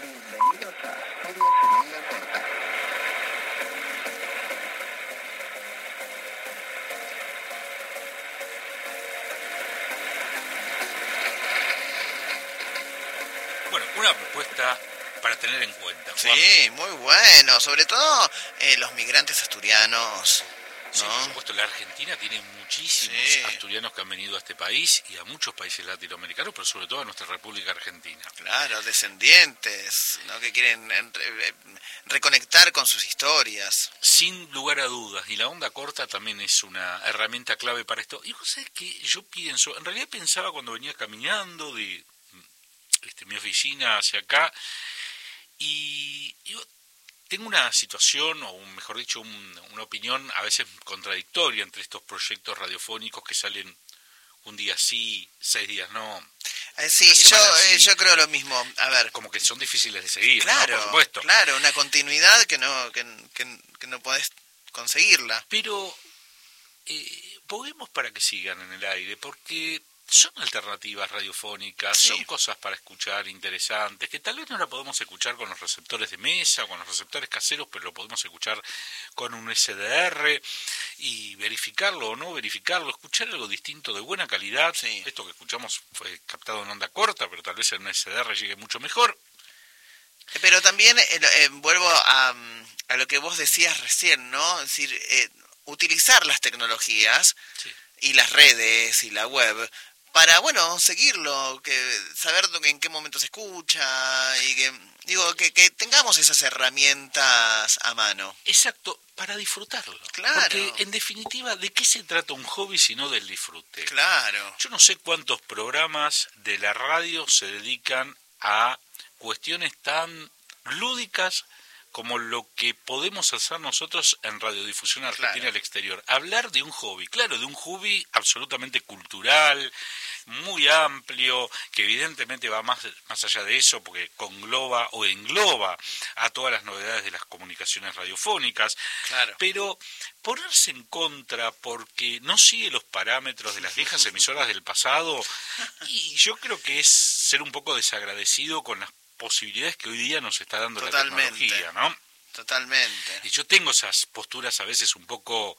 Bienvenidos a Asturias en Onda Corta. Bueno, una propuesta para tener en cuenta, Juan. Sí, muy bueno, sobre todo los migrantes asturianos, ¿no? Sí, por supuesto, la Argentina tiene muchísimos asturianos que han venido a este país y a muchos países latinoamericanos, pero sobre todo a nuestra República Argentina. Claro, descendientes, ¿no? Que quieren reconectar con sus historias. Sin lugar a dudas, y la onda corta también es una herramienta clave para esto. Y vos sabés que yo pienso, en realidad pensaba cuando venía caminando de mi oficina hacia acá, y yo tengo una situación, o mejor dicho, una opinión a veces contradictoria entre estos proyectos radiofónicos que salen un día sí, 6 días no. Sí, yo creo lo mismo. A ver, como que son difíciles de seguir, claro, ¿no? Por supuesto. Claro, una continuidad que no podés conseguirla. Pero podemos para que sigan en el aire, porque son alternativas radiofónicas, sí. Son cosas para escuchar interesantes, que tal vez no la podemos escuchar con los receptores de mesa, con los receptores caseros, pero lo podemos escuchar con un SDR y verificarlo o no verificarlo, escuchar algo distinto de buena calidad. Sí. Esto que escuchamos fue captado en onda corta, pero tal vez en un SDR llegue mucho mejor. Pero también vuelvo a lo que vos decías recién, ¿no? Es decir, utilizar las tecnologías y las redes y la web para, bueno, seguirlo, saber en qué momento se escucha y que tengamos esas herramientas a mano. Exacto, para disfrutarlo. Claro. Porque, en definitiva, ¿de qué se trata un hobby si no del disfrute? Claro. Yo no sé cuántos programas de la radio se dedican a cuestiones tan lúdicas como lo que podemos hacer nosotros en Radiodifusión Argentina al exterior. Hablar de un hobby, claro, de un hobby absolutamente cultural, muy amplio, que evidentemente va más allá de eso, porque engloba a todas las novedades de las comunicaciones radiofónicas. Claro. Pero ponerse en contra porque no sigue los parámetros de las viejas emisoras del pasado, y yo creo que es ser un poco desagradecido con las posibilidades que hoy día nos está dando la tecnología, ¿no? Totalmente. Y yo tengo esas posturas a veces un poco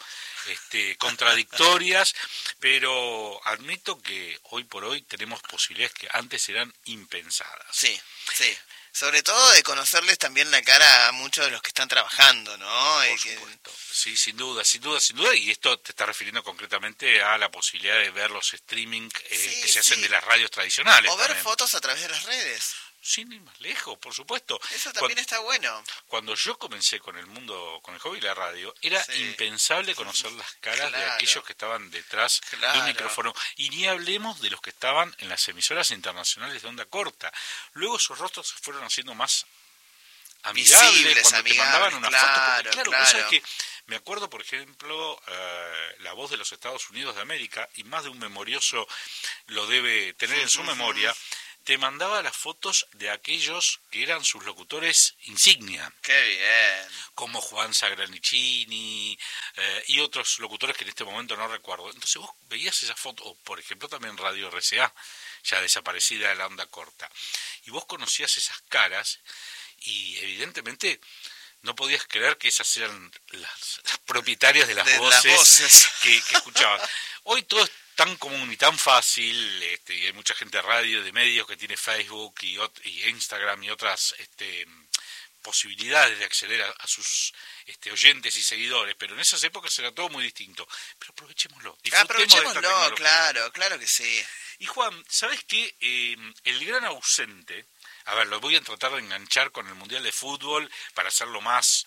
contradictorias, pero admito que hoy por hoy tenemos posibilidades que antes eran impensadas. Sí. Sobre todo de conocerles también la cara a muchos de los que están trabajando, ¿no? Por supuesto. Sí, sin duda. Y esto te está refiriendo concretamente a la posibilidad de ver los streaming que se hacen de las radios tradicionales. O ver también. fotos a través de las redes. Sin ir más lejos, por supuesto. Eso también está bueno. Cuando yo comencé con el hobby de la radio, era impensable conocer las caras de aquellos que estaban detrás de un micrófono. Y ni hablemos de los que estaban en las emisoras internacionales de onda corta. Luego sus rostros se fueron haciendo más amigables visibles, cuando te mandaban una foto. Porque, claro. ¿sabes qué? Me acuerdo, por ejemplo, La Voz de los Estados Unidos de América, y más de un memorioso lo debe tener en su memoria, te mandaba las fotos de aquellos que eran sus locutores insignia. ¡Qué bien! Como Juan Sagranicini y otros locutores que en este momento no recuerdo. Entonces vos veías esas fotos, o por ejemplo también Radio RCA, ya desaparecida de la onda corta. Y vos conocías esas caras y evidentemente no podías creer que esas eran las propietarias de las voces que escuchabas. Hoy todo es tan común y tan fácil, y hay mucha gente de radio, de medios que tiene Facebook y Instagram y otras posibilidades de acceder a sus oyentes y seguidores, pero en esas épocas era todo muy distinto. Pero aprovechémoslo, aprovechémoslo, claro que sí. Y Juan, ¿sabes qué? El gran ausente, a ver, lo voy a tratar de enganchar con el Mundial de Fútbol para hacerlo más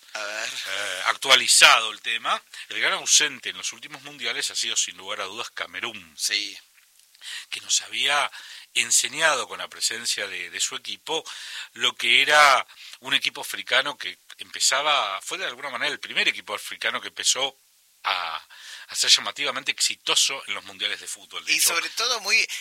actualizado el tema. El gran ausente en los últimos mundiales ha sido sin lugar a dudas Camerún. Sí. Que nos había enseñado con la presencia de su equipo lo que era un equipo africano que fue de alguna manera el primer equipo africano que empezó a ser llamativamente exitoso en los mundiales de fútbol. Y sobre todo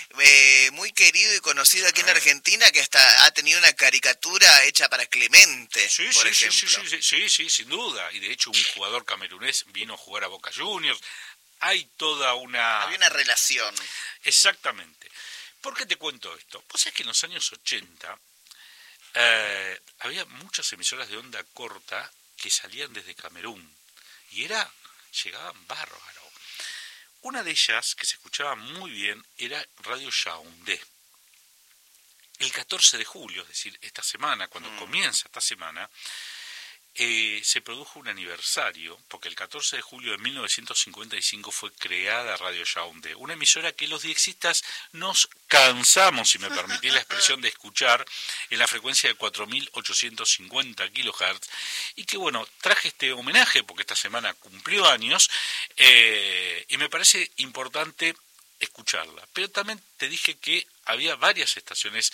muy querido y conocido aquí en Argentina, que hasta ha tenido una caricatura hecha para Clemente, por ejemplo. Sí, sin duda. Y de hecho un jugador camerunés vino a jugar a Boca Juniors. Hay toda una... Había una relación. Exactamente. ¿Por qué te cuento esto? Pues es que en los años 80 había muchas emisoras de onda corta que salían desde Camerún y llegaban bárbaro. Una de ellas, que se escuchaba muy bien, era Radio Yaoundé. El 14 de julio, es decir, esta semana, cuando comienza esta semana, se produjo un aniversario, porque el 14 de julio de 1955 fue creada Radio Yaoundé, una emisora que los diexistas nos cansamos, si me permitís la expresión, de escuchar en la frecuencia de 4.850 kHz, y que bueno, traje este homenaje porque esta semana cumplió años, y me parece importante escucharla. Pero también te dije que había varias estaciones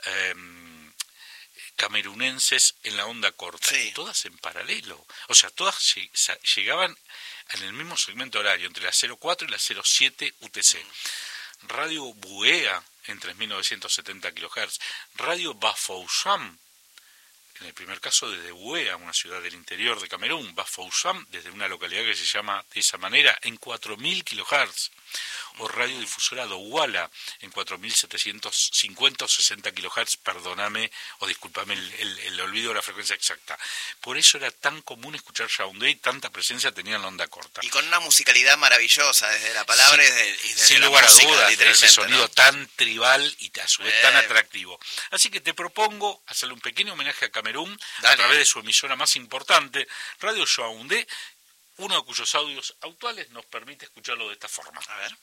camerunenses en la onda corta, sí, y todas en paralelo, o sea, todas llegaban en el mismo segmento horario, entre la 04 y la 07 UTC. Radio Buea en 3.970 kHz, Radio Bafoussam, en el primer caso desde Buea, una ciudad del interior de Camerún, Bafoussam, desde una localidad que se llama de esa manera, en 4.000 kHz, o radiodifusora Douala en 4.750 o 60 kHz, perdóname o discúlpame el olvido de la frecuencia exacta. Por eso era tan común escuchar Yaoundé y tanta presencia tenía en la onda corta. Y con una musicalidad maravillosa, desde la palabra y desde sin la lugar música, a dudas, literalmente, ese sonido, ¿no?, tan tribal y a su vez tan atractivo. Así que te propongo hacerle un pequeño homenaje a Camerún a través de su emisora más importante, Radio Yaoundé, uno de cuyos audios actuales nos permite escucharlo de esta forma. A ver.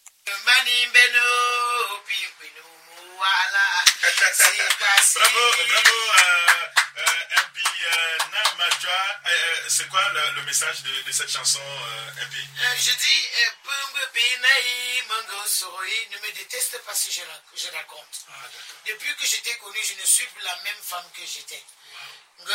Bravo, MP Namadja. C'est quoi le message de cette chanson, MP? Je dis, ne me déteste pas si je raconte. Depuis que j'étais connu, je ne suis plus la même femme que j'étais. Quand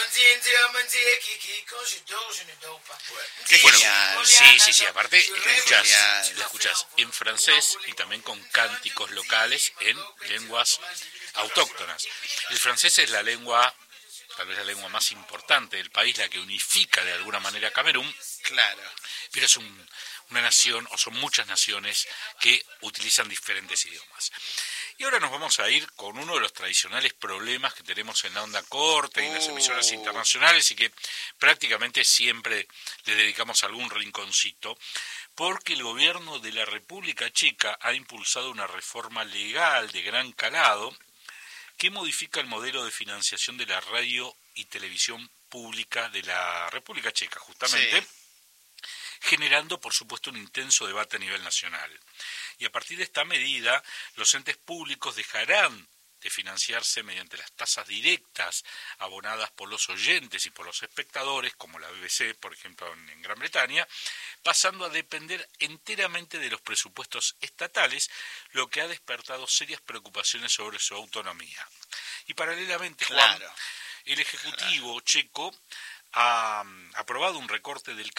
je dors, je ne dors pas. Qué Bueno, genial. sí, aparte Genial. lo escuchás en francés y también con cánticos locales en lenguas autóctonas. El francés es la lengua, tal vez la lengua más importante del país, la que unifica de alguna manera a Camerún. Claro. Pero es una nación, o son muchas naciones que utilizan diferentes idiomas. Y ahora nos vamos a ir con uno de los tradicionales problemas que tenemos en la onda corta y en las emisoras internacionales, y que prácticamente siempre le dedicamos algún rinconcito, porque el gobierno de la República Checa ha impulsado una reforma legal de gran calado que modifica el modelo de financiación de la radio y televisión pública de la República Checa, justamente, sí, generando, por supuesto, un intenso debate a nivel nacional. Y a partir de esta medida, los entes públicos dejarán de financiarse mediante las tasas directas abonadas por los oyentes y por los espectadores, como la BBC, por ejemplo, en Gran Bretaña, pasando a depender enteramente de los presupuestos estatales, lo que ha despertado serias preocupaciones sobre su autonomía. Y paralelamente, Juan, claro, el Ejecutivo checo ha aprobado un recorte del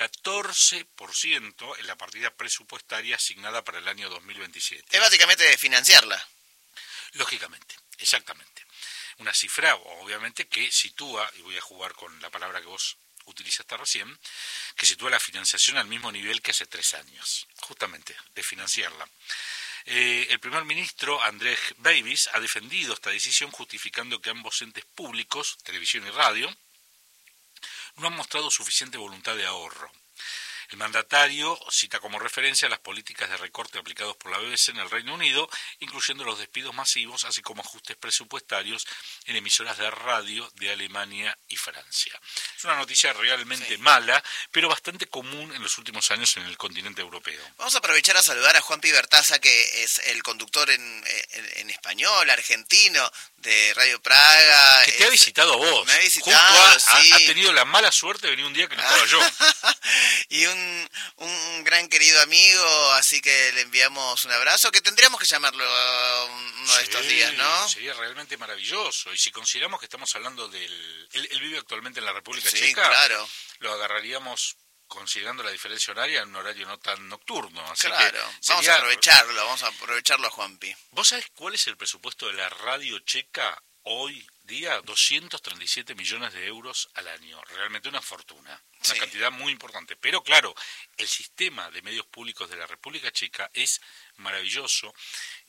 14% en la partida presupuestaria asignada para el año 2027. Es básicamente financiarla. Lógicamente, exactamente. Una cifra, obviamente, que sitúa, y voy a jugar con la palabra que vos utilizaste recién, que sitúa la financiación al mismo nivel que hace 3 años, justamente, de financiarla. El primer ministro, Andrej Babis, ha defendido esta decisión justificando que ambos entes públicos, televisión y radio, no han mostrado suficiente voluntad de ahorro. El mandatario cita como referencia las políticas de recorte aplicados por la BBC en el Reino Unido, incluyendo los despidos masivos, así como ajustes presupuestarios en emisoras de radio de Alemania y Francia. Es una noticia realmente mala, pero bastante común en los últimos años en el continente europeo. Vamos a aprovechar a saludar a Juan Pibertaza, que es el conductor en español, argentino, de Radio Praga. Que te ha visitado a vos. Me ha visitado, sí. Ha tenido la mala suerte de venir un día que no estaba yo. Y un gran querido amigo, así que le enviamos un abrazo, que tendríamos que llamarlo uno de estos días, ¿no? Sería realmente maravilloso. Y si consideramos que estamos hablando del... Él vive actualmente en la República Sí, Checa, claro. Lo agarraríamos, considerando la diferencia horaria, en un horario no tan nocturno. Así Claro, que vamos a aprovecharlo a Juanpi. ¿Vos sabés cuál es el presupuesto de la radio checa hoy día? 237 millones de euros al año. Realmente una fortuna, una cantidad muy importante. Pero claro, el sistema de medios públicos de la República Checa es maravilloso.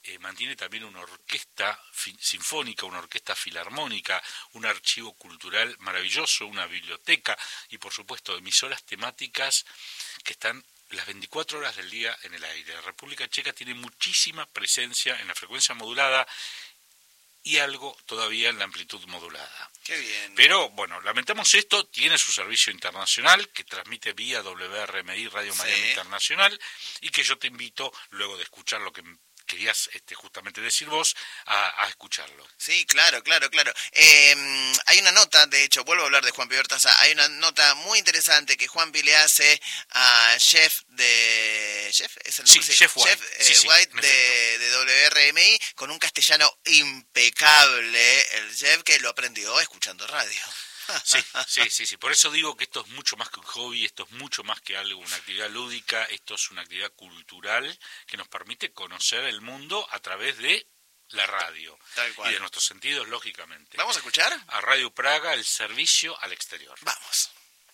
mantiene también una orquesta sinfónica, una orquesta filarmónica, un archivo cultural maravilloso, una biblioteca y por supuesto emisoras temáticas que están las 24 horas del día en el aire. La República Checa tiene muchísima presencia en la frecuencia modulada y algo todavía en la amplitud modulada. Qué bien. Pero, bueno, lamentamos esto, tiene su servicio internacional, que transmite vía WRMI, Radio Mariana Internacional, y que yo te invito, luego de escuchar lo que querías justamente decir vos, a escucharlo. Sí, claro. Hay una nota, de hecho, vuelvo a hablar de Juanpi Bertaza, hay una nota muy interesante que Juanpi le hace a Jeff de... ¿Jeff? ¿Es el nombre? Sí, Jeff White. White de WRMI, con un castellano impecable, el Jeff que lo aprendió escuchando radio. Sí. Por eso digo que esto es mucho más que un hobby, esto es mucho más que algo, una actividad lúdica, esto es una actividad cultural que nos permite conocer el mundo a través de la radio. Tal cual. Y de nuestros sentidos, lógicamente. ¿Vamos a escuchar? A Radio Praga, el servicio al exterior. Vamos.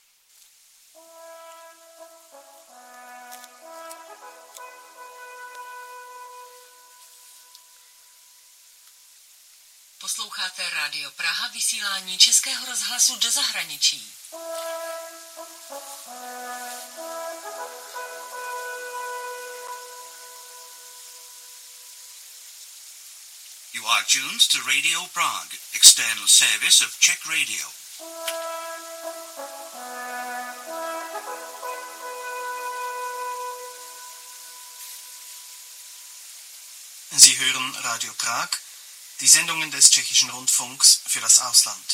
Posloucháte Rádio Praha, vysílání Českého rozhlasu do zahraničí. You are tuned to Radio Prague, external service of Czech Radio. Sie hören Radio Prag, die Sendungen des tschechischen Rundfunks für das Ausland.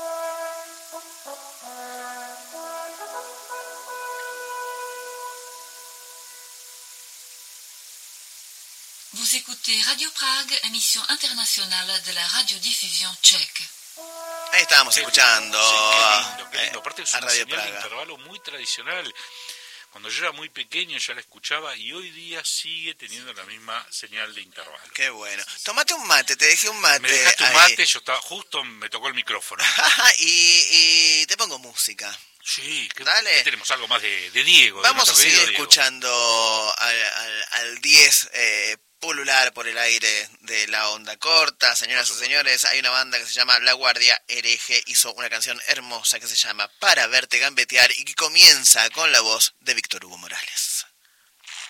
Vous écoutez Radio Prague, émission internationale de la radiodiffusion tchèque. Ahí estábamos escuchando qué lindo. Aparte es a una Radio señal de Praga. intervalo muy tradicional. Cuando yo era muy pequeño ya la escuchaba y hoy día sigue teniendo la misma señal de intervalo. Qué bueno. Tomate un mate, te dejé un mate. Me dejaste un ahí. mate, yo estaba justo, me tocó el micrófono. y te pongo música. Sí, Dale. ¿qué tenemos? Algo más de Diego. de Vamos a nuestro seguir querido Diego. escuchando al 10 pulular por el aire de la onda corta. Señoras y señores, hay una banda que se llama La Guardia Hereje, hizo una canción hermosa que se llama Para verte gambetear y que comienza con la voz de Víctor Hugo Morales.